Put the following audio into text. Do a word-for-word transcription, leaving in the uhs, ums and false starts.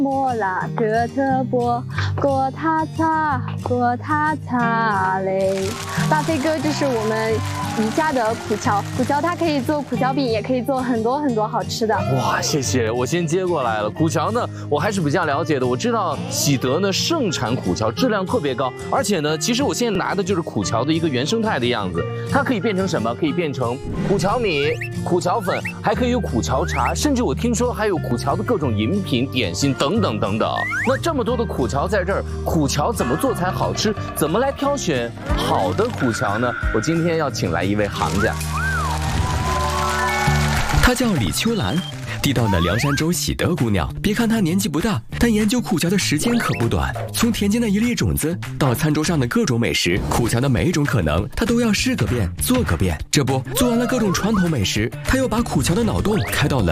莫拉哥特波，锅塔擦，锅塔擦嘞。大飞哥就是我们宜家的苦荞，苦荞它可以做苦荞饼，也可以做很多很多好吃的。 哇，谢谢，我先接过来了。苦荞呢，我还是比较了解的。我知道喜德呢盛产苦荞，质量特别高，而且呢，其实我现在拿的就是苦荞的一个原生态的样子。它可以变成什么？可以变成苦荞米、苦荞粉，还可以有苦荞茶，甚至我听说还有苦荞的各种饮品、点心等等等等。那这么多的苦荞在这儿，苦荞怎么做才好吃？怎么来挑选好的苦荞呢？我今天要请来一位行家， 她叫李秋兰，地道的凉山州喜德姑娘。别看她年纪不大，但研究苦荞的时间可不短。从田间的一粒种子到餐桌上的各种美食，苦荞的每一种可能，她都要试个遍，做个遍。这不，做完了各种传统美食，她又把苦荞的脑洞开到了